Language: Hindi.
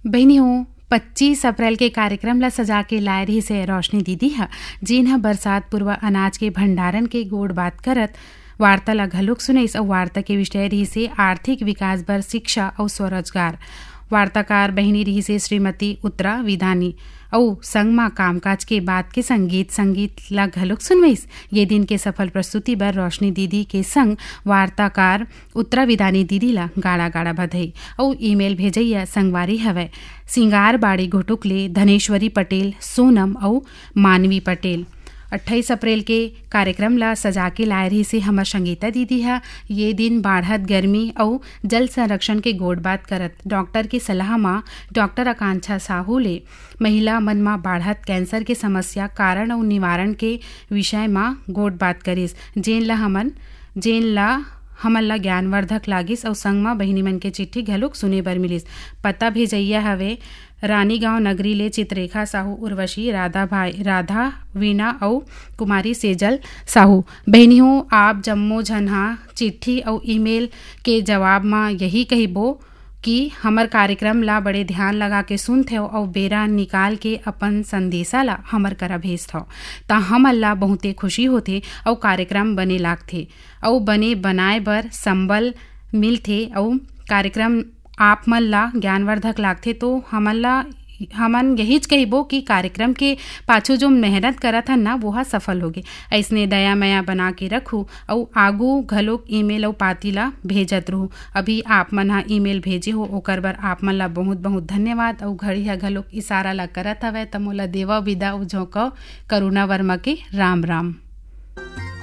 बहनियों 25 अप्रैल के कार्यक्रम ला सजा के लाए रही से रोशनी दीदी ह जेन ह बरसात पूर्व अनाज के भंडारण के गोड़ बात करत वार्ता ला घलोक सुनईस और वार्ता के विषय रही से आर्थिक विकास बर शिक्षा और स्वरोजगार। वार्ताकार बहिनी रही से श्रीमती उत्तरा विधानी और संग मा कामकाज के बाद के संगीत ला घलोक सुनवईस। ये दिन के सफल प्रस्तुति बर रोशनी दीदी के संग वार्ताकार उत्तरा विधानी दीदी ला गाड़ा गाड़ा बधाई और ईमेल भेजैया संगवारी हवै सिंगार बाड़ी घुटुकले धनेश्वरी पटेल, सोनम और मानवी पटेल। 28 अप्रैल के कार्यक्रम ला सजा के लाए रही से हमर संगीता दीदी है ये दिन बाढ़त गर्मी और जल संरक्षण के गोड़ बात करत डॉक्टर की सलाह माँ डॉक्टर आकांक्षा साहू ले महिला मन माँ बाढ़त कैंसर के समस्या कारण और निवारण के विषय माँ गोड़ बात करिस जेन ला हमन ला ज्ञानवर्धक लागिस और संग माँ बहिनी मन के चिट्ठी घलोक सुने बर मिलिस। पता भेजैया हवे रानीगांव नगरी ले चित्ररेखा साहू, उर्वशी, राधा वीणा और कुमारी सेजल साहू। बहनियों आप जम्मो झनहा चिट्ठी और ईमेल के जवाब में यही कहिबो कि हमर कार्यक्रम ला बड़े ध्यान लगा के सुनथे और बेरा निकाल के अपन संदेशा ला हमर करा भेजथो ता हमन ला बहुते खुशी होथे और कार्यक्रम बने लागथे और बने बनाए बर संबल मिलथे और कार्यक्रम आप मन ला ज्ञानवर्धक लागथे तो हमन यही कहिबो कि कार्यक्रम के पाछू जो मेहनत करत हन ना वो सफल होगे। ऐसने दया मया बना के रखू और आगू घलोक ईमेल और पाती ला भेजत रहू। अभी आप मन हा ईमेल भेजे हो ओकर बर आप मन ला बहुत बहुत धन्यवाद और घड़ी हा घलोक इशारा ला करत हवै त मोला देवा विदा झोंक करुणा वर्मा के राम राम।